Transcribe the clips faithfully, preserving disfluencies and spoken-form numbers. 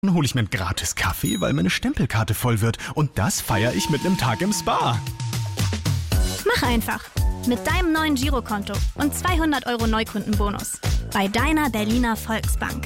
Dann hole ich mir einen gratis Kaffee, weil meine Stempelkarte voll wird. Und das feiere ich mit einem Tag im Spa. Mach einfach. Mit deinem neuen Girokonto und zweihundert Euro Neukundenbonus. Bei deiner Berliner Volksbank.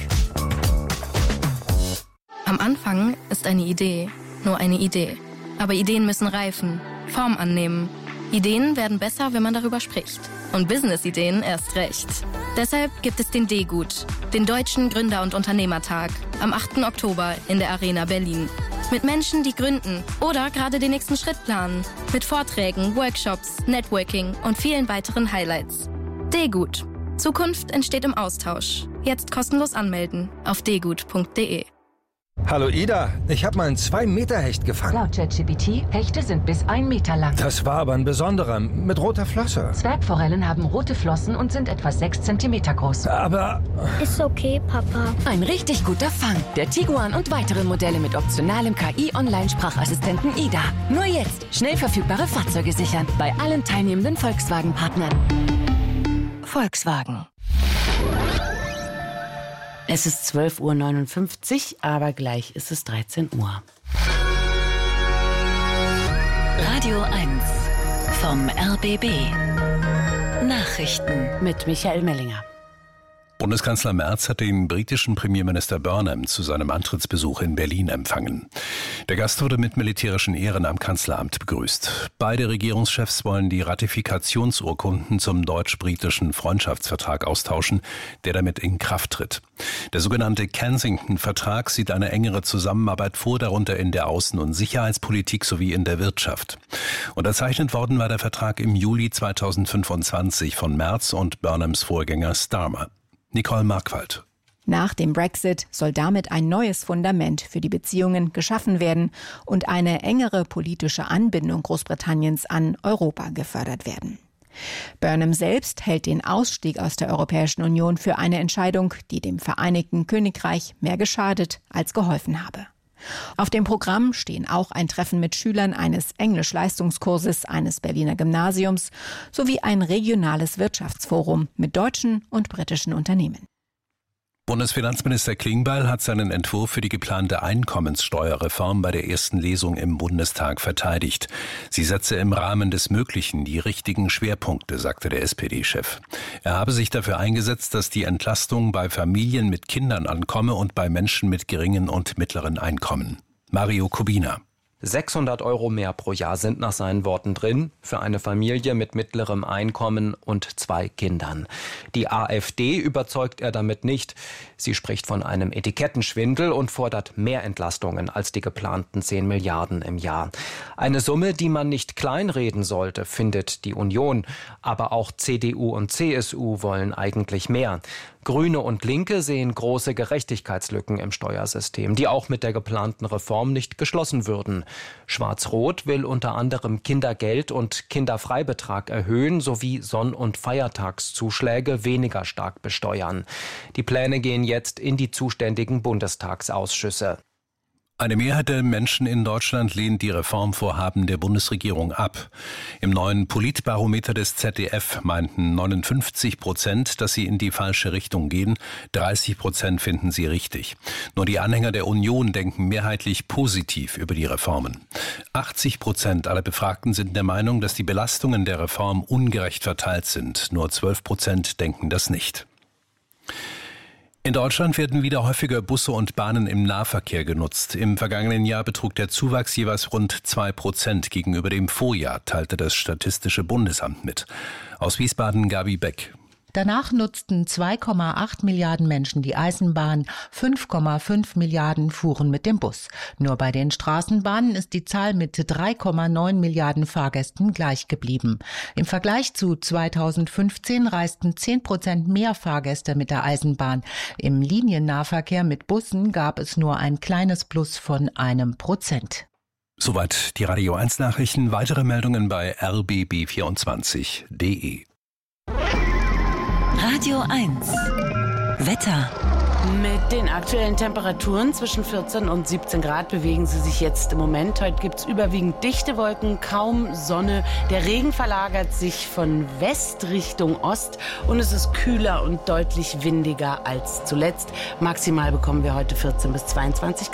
Am Anfang ist eine Idee nur eine Idee. Aber Ideen müssen reifen, Form annehmen. Ideen werden besser, wenn man darüber spricht. Und Business-Ideen erst recht. Deshalb gibt es den D-Gut, den Deutschen Gründer- und Unternehmertag, am achten Oktober in der Arena Berlin. Mit Menschen, die gründen oder gerade den nächsten Schritt planen. Mit Vorträgen, Workshops, Networking und vielen weiteren Highlights. D-Gut. Zukunft entsteht im Austausch. Jetzt kostenlos anmelden auf d gut punkt de. Hallo Ida, ich habe mal einen zwei Meter Hecht gefangen. Laut ChatGPT, Hechte sind bis ein Meter lang. Das war aber ein besonderer, mit roter Flosse. Zwergforellen haben rote Flossen und sind etwa sechs Zentimeter groß. Aber... Ist okay, Papa. Ein richtig guter Fang. Der Tiguan und weitere Modelle mit optionalem K I-Online-Sprachassistenten Ida. Nur jetzt schnell verfügbare Fahrzeuge sichern. Bei allen teilnehmenden Volkswagen-Partnern. Volkswagen. Es ist zwölf Uhr neunundfünfzig, aber gleich ist es dreizehn Uhr. Radio eins vom R B B. Nachrichten Mit Michael Mellinger. Bundeskanzler Merz hat den britischen Premierminister Burnham zu seinem Antrittsbesuch in Berlin empfangen. Der Gast wurde mit militärischen Ehren am Kanzleramt begrüßt. Beide Regierungschefs wollen die Ratifikationsurkunden zum deutsch-britischen Freundschaftsvertrag austauschen, der damit in Kraft tritt. Der sogenannte Kensington-Vertrag sieht eine engere Zusammenarbeit vor, darunter in der Außen- und Sicherheitspolitik sowie in der Wirtschaft. Unterzeichnet worden war der Vertrag im Juli zweitausendfünfundzwanzig von Merz und Burnhams Vorgänger Starmer. Nicole Markwald. Nach dem Brexit soll damit ein neues Fundament für die Beziehungen geschaffen werden und eine engere politische Anbindung Großbritanniens an Europa gefördert werden. Burnham selbst hält den Ausstieg aus der Europäischen Union für eine Entscheidung, die dem Vereinigten Königreich mehr geschadet als geholfen habe. Auf dem Programm stehen auch ein Treffen mit Schülern eines Englisch-Leistungskurses eines Berliner Gymnasiums sowie ein regionales Wirtschaftsforum mit deutschen und britischen Unternehmen. Bundesfinanzminister Klingbeil hat seinen Entwurf für die geplante Einkommenssteuerreform bei der ersten Lesung im Bundestag verteidigt. Sie setze im Rahmen des Möglichen die richtigen Schwerpunkte, sagte der S P D-Chef. Er habe sich dafür eingesetzt, dass die Entlastung bei Familien mit Kindern ankomme und bei Menschen mit geringen und mittleren Einkommen. Mario Kubina. sechshundert Euro mehr pro Jahr sind nach seinen Worten drin für eine Familie mit mittlerem Einkommen und zwei Kindern. Die AfD überzeugt er damit nicht. Sie spricht von einem Etikettenschwindel und fordert mehr Entlastungen als die geplanten zehn Milliarden im Jahr. Eine Summe, die man nicht kleinreden sollte, findet die Union. Aber auch C D U und C S U wollen eigentlich mehr. Grüne und Linke sehen große Gerechtigkeitslücken im Steuersystem, die auch mit der geplanten Reform nicht geschlossen würden. Schwarz-Rot will unter anderem Kindergeld und Kinderfreibetrag erhöhen sowie Sonn- und Feiertagszuschläge weniger stark besteuern. Die Pläne gehen jetzt in die zuständigen Bundestagsausschüsse. Eine Mehrheit der Menschen in Deutschland lehnt die Reformvorhaben der Bundesregierung ab. Im neuen Politbarometer des Z D F meinten neunundfünfzig Prozent, dass sie in die falsche Richtung gehen. dreißig Prozent finden sie richtig. Nur die Anhänger der Union denken mehrheitlich positiv über die Reformen. achtzig Prozent aller Befragten sind der Meinung, dass die Belastungen der Reform ungerecht verteilt sind. Nur zwölf Prozent denken das nicht. In Deutschland werden wieder häufiger Busse und Bahnen im Nahverkehr genutzt. Im vergangenen Jahr betrug der Zuwachs jeweils rund zwei Prozent gegenüber dem Vorjahr, teilte das Statistische Bundesamt mit. Aus Wiesbaden Gabi Beck. Danach nutzten zwei Komma acht Milliarden Menschen die Eisenbahn, fünf Komma fünf Milliarden fuhren mit dem Bus. Nur bei den Straßenbahnen ist die Zahl mit drei Komma neun Milliarden Fahrgästen gleich geblieben. Im Vergleich zu zweitausendfünfzehn reisten zehn Prozent mehr Fahrgäste mit der Eisenbahn. Im Liniennahverkehr mit Bussen gab es nur ein kleines Plus von einem Prozent. Soweit die Radio eins Nachrichten. Weitere Meldungen bei r b b vierundzwanzig punkt de. Radio eins Wetter. Mit den aktuellen Temperaturen zwischen vierzehn und siebzehn Grad bewegen sie sich jetzt im Moment. Heute gibt es überwiegend dichte Wolken, kaum Sonne. Der Regen verlagert sich von West Richtung Ost und es ist kühler und deutlich windiger als zuletzt. Maximal bekommen wir heute vierzehn bis zweiundzwanzig Grad.